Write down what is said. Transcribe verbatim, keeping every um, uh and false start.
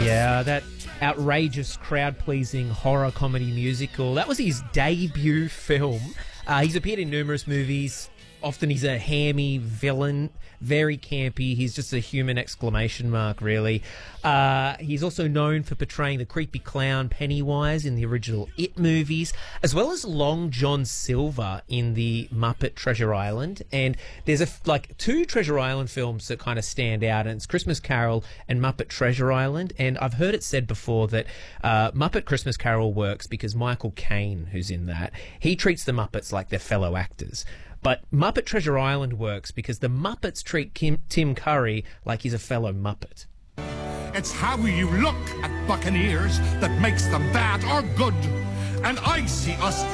Yeah, that outrageous, crowd-pleasing horror comedy musical. That was his debut film. Uh, he's appeared in numerous movies. Often he's a hammy villain, very campy. He's just a human exclamation mark, really. Uh, he's also known for portraying the creepy clown Pennywise in the original It movies, as well as Long John Silver in the Muppet Treasure Island. And there's a, like two Treasure Island films that kind of stand out, and it's Christmas Carol and Muppet Treasure Island. And I've heard it said before that uh, Muppet Christmas Carol works because Michael Caine, who's in that, he treats the Muppets like their fellow actors. But Muppet Treasure Island works because the Muppets treat Kim, Tim Curry like he's a fellow Muppet. It's how you look at Buccaneers that makes them bad or good. And I see us